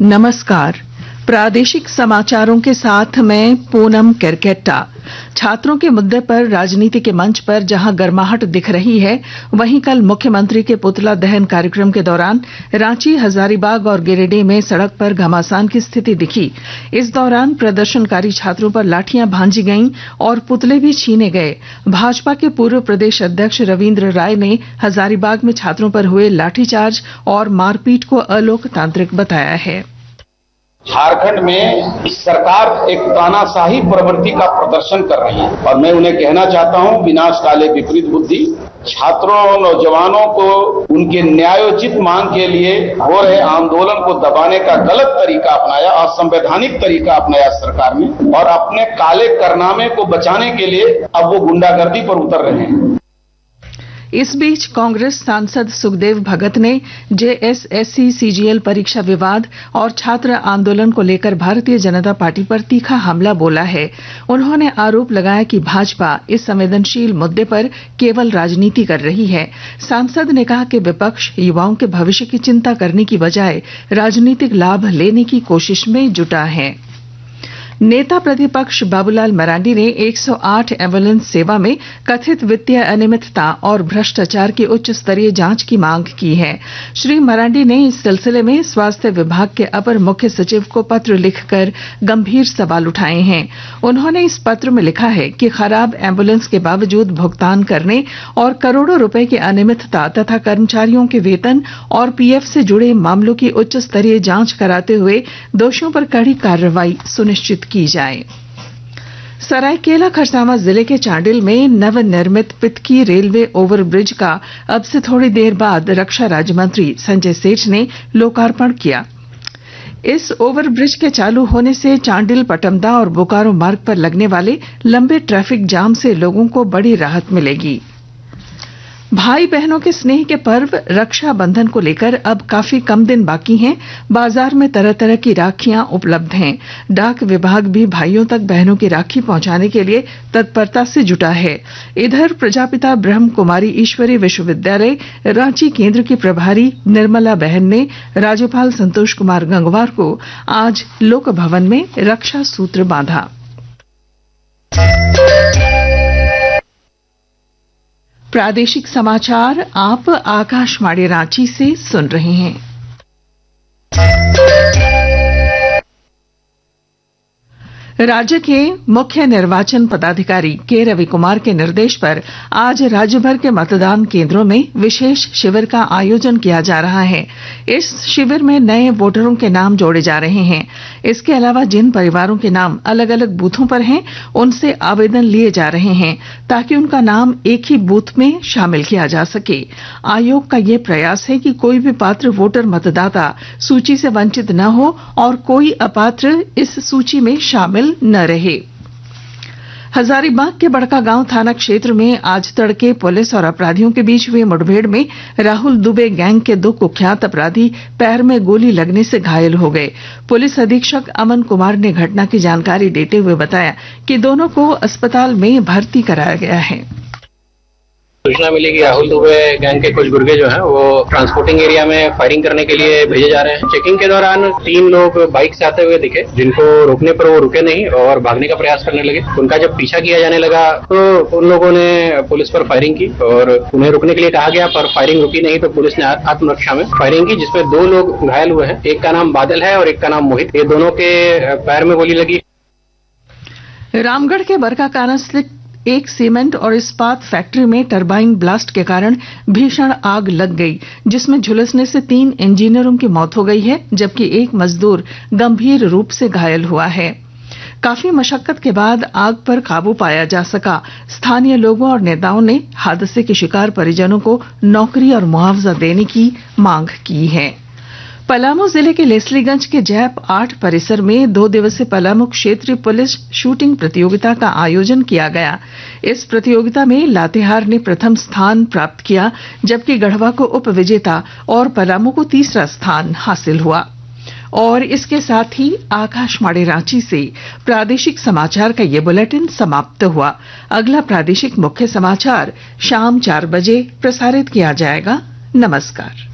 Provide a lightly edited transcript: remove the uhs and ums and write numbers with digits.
नमस्कार। प्रादेशिक समाचारों के साथ मैं पूनम केरकेट्टा। छात्रों के मुद्दे पर राजनीति के मंच पर जहां गर्माहट दिख रही है, वहीं कल मुख्यमंत्री के पुतला दहन कार्यक्रम के दौरान रांची, हजारीबाग और गिरिडीह में सड़क पर घमासान की स्थिति दिखी। इस दौरान प्रदर्शनकारी छात्रों पर लाठियां भांजी गईं और पुतले भी छीने गए। भाजपा के पूर्व प्रदेश अध्यक्ष रविंद्र राय ने हजारीबाग में छात्रों पर हुए लाठीचार्ज और मारपीट को अलोकतांत्रिक बताया है। झारखंड में सरकार एक तानाशाही प्रवृत्ति का प्रदर्शन कर रही है और मैं उन्हें कहना चाहता हूं, विनाश काले विपरीत बुद्धि। छात्रों, नौजवानों को उनके न्यायोचित मांग के लिए हो रहे आंदोलन को दबाने का गलत तरीका अपनाया, असंवैधानिक तरीका अपनाया सरकार ने, और अपने काले कारनामे को बचाने के लिए अब वो गुंडागर्दी पर उतर रहे हैं। इस बीच कांग्रेस सांसद सुखदेव भगत ने जेएसएससी सीजीएल परीक्षा विवाद और छात्र आंदोलन को लेकर भारतीय जनता पार्टी पर तीखा हमला बोला है। उन्होंने आरोप लगाया कि भाजपा इस संवेदनशील मुद्दे पर केवल राजनीति कर रही है। सांसद ने कहा कि विपक्ष युवाओं के भविष्य की चिंता करने की बजाय राजनीतिक लाभ लेने की कोशिश में जुटा है। नेता प्रतिपक्ष बाबूलाल मरांडी ने 108 एम्बुलेंस सेवा में कथित वित्तीय अनियमितता और भ्रष्टाचार की उच्च स्तरीय जांच की मांग की है। श्री मरांडी ने इस सिलसिले में स्वास्थ्य विभाग के अपर मुख्य सचिव को पत्र लिखकर गंभीर सवाल उठाए हैं। उन्होंने इस पत्र में लिखा है कि खराब एम्बुलेंस के बावजूद भुगतान करने और करोड़ों रुपए की अनियमितता तथा कर्मचारियों के वेतन और पीएफ से जुड़े मामलों की उच्च स्तरीय जांच कराते हुए दोषियों पर कड़ी कार्रवाई सुनिश्चित की जाए। सरायकेला खरसावां जिले के चांडिल में नवनिर्मित पितकी रेलवे ओवरब्रिज का अब से थोड़ी देर बाद रक्षा राज्य मंत्री संजय सेठ ने लोकार्पण किया। इस ओवरब्रिज के चालू होने से चांडिल, पटमदा और बोकारो मार्ग पर लगने वाले लंबे ट्रैफिक जाम से लोगों को बड़ी राहत मिलेगी। भाई बहनों के स्नेह के पर्व रक्षा बंधन को लेकर अब काफी कम दिन बाकी हैं। बाजार में तरह तरह की राखियां उपलब्ध हैं। डाक विभाग भी भाइयों तक बहनों की राखी पहुंचाने के लिए तत्परता से जुटा है। इधर प्रजापिता ब्रह्म कुमारी ईश्वरी विश्वविद्यालय रांची केंद्र की प्रभारी निर्मला बहन ने राज्यपाल संतोष कुमार गंगवार को आज लोक भवन में रक्षा सूत्र बांधा। प्रादेशिक समाचार आप आकाशवाणी रांची से सुन रहे हैं। राज्य के मुख्य निर्वाचन पदाधिकारी के रवि कुमार के निर्देश पर आज राज्य भर के मतदान केंद्रों में विशेष शिविर का आयोजन किया जा रहा है। इस शिविर में नए वोटरों के नाम जोड़े जा रहे हैं। इसके अलावा जिन परिवारों के नाम अलग अलग बूथों पर हैं, उनसे आवेदन लिए जा रहे हैं ताकि उनका नाम एक ही बूथ में शामिल किया जा सके। आयोग का यह प्रयास है कि कोई भी पात्र वोटर मतदाता सूची से वंचित न हो और कोई अपात्र इस सूची में शामिल न रहे। हजारीबाग के बड़कागांव थाना क्षेत्र में आज तड़के पुलिस और अपराधियों के बीच हुई मुठभेड़ में राहुल दुबे गैंग के 2 कुख्यात अपराधी पैर में गोली लगने से घायल हो गए। पुलिस अधीक्षक अमन कुमार ने घटना की जानकारी देते हुए बताया कि दोनों को अस्पताल में भर्ती कराया गया है। सूचना मिली कि राहुल दुबे गैंग के कुछ गुर्गे जो हैं वो ट्रांसपोर्टिंग एरिया में फायरिंग करने के लिए भेजे जा रहे हैं। चेकिंग के दौरान 3 लोग बाइक से आते हुए दिखे, जिनको रोकने पर वो रुके नहीं और भागने का प्रयास करने लगे। उनका जब पीछा किया जाने लगा तो उन लोगों ने पुलिस पर फायरिंग की और उन्हें रुकने के लिए कहा गया, पर फायरिंग रुकी नहीं तो पुलिस ने आत्मरक्षा में फायरिंग की, जिसमें 2 लोग घायल हुए हैं। एक का नाम बादल है और एक का नाम मोहित। ये दोनों के पैर में गोली लगी। रामगढ़ के बरकाकाना स्थित एक सीमेंट और इस्पात फैक्ट्री में टरबाइन ब्लास्ट के कारण भीषण आग लग गई, जिसमें झुलसने से 3 इंजीनियरों की मौत हो गई है, जबकि एक मजदूर गंभीर रूप से घायल हुआ है। काफी मशक्कत के बाद आग पर काबू पाया जा सका। स्थानीय लोगों और नेताओं ने हादसे के शिकार परिजनों को नौकरी और मुआवजा देने की मांग की है। पलामू जिले के लेस्लीगंज के जैप 8 परिसर में 2 दिवसीय पलामू क्षेत्रीय पुलिस शूटिंग प्रतियोगिता का आयोजन किया गया। इस प्रतियोगिता में लातेहार ने प्रथम स्थान प्राप्त किया, जबकि गढ़वा को उप विजेता और पलामू को तीसरा स्थान हासिल हुआ। और इसके साथ ही आकाशवाणी रांची से प्रादेशिक समाचार का ये बुलेटिन समाप्त हुआ। अगला प्रादेशिक मुख्य समाचार शाम 4 बजे प्रसारित किया जाएगा। नमस्कार।